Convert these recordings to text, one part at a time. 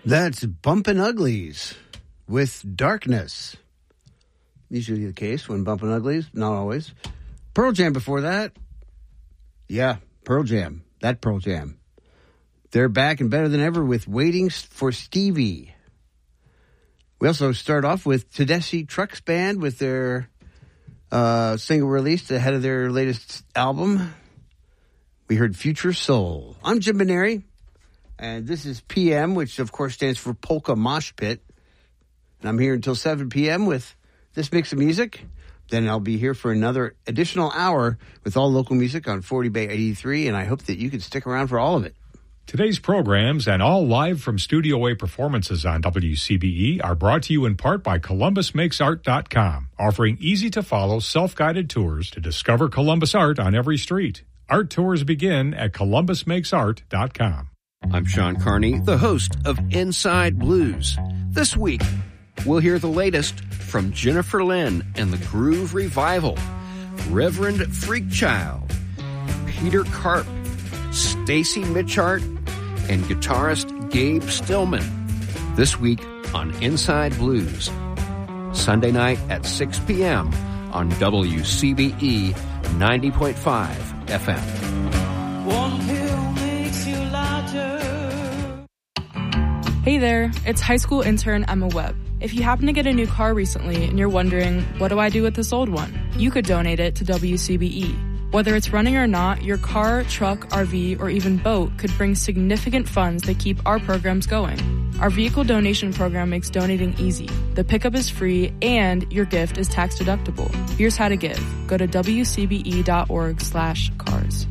That's Bumpin' Uglies with Darkness. Usually the case when Bumpin' Uglies, not always. Pearl Jam before that. Yeah, Pearl Jam. That Pearl Jam. They're back and better than ever with Waiting for Stevie. We also start off with Tedeschi Trucks Band with their single released ahead of their latest album. We heard Future Soul. I'm Jim Benary, and this is PM, which of course stands for Polka Mosh Pit. And I'm here until 7 p.m. with this mix of music. Then I'll be here for another additional hour with all local music on 40 Bay 83, and I hope that you can stick around for all of it. Today's programs and all live from Studio A performances on WCBE are brought to you in part by ColumbusMakesArt.com, offering easy-to-follow self-guided tours to discover Columbus art on every street. Art tours begin at ColumbusMakesArt.com. I'm Sean Carney, the host of Inside Blues. This week, we'll hear the latest from Jennifer Lynn and the Groove Revival, Reverend Freakchild, Peter Karp, Stacy Mitchart, and guitarist Gabe Stillman. This week on Inside Blues. Sunday night at 6 p.m. on WCBE 90.5 FM. One pill makes you larger. Hey there, it's high school intern Emma Webb. If you happen to get a new car recently and you're wondering, what do I do with this old one? You could donate it to WCBE. Whether it's running or not, your car, truck, RV, or even boat could bring significant funds that keep our programs going. Our vehicle donation program makes donating easy. The pickup is free and your gift is tax deductible. Here's how to give. Go to wcbe.org/cars.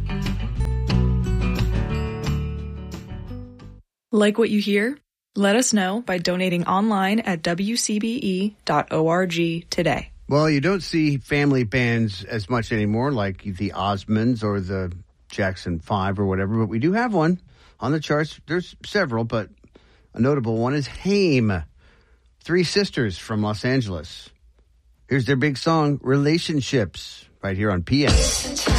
Like what you hear? Let us know by donating online at wcbe.org today. Well, you don't see family bands as much anymore, like the Osmonds or the Jackson 5 or whatever, but we do have one on the charts. There's several, but a notable one is Haim, three sisters from Los Angeles. Here's their big song, Relationships, right here on PM.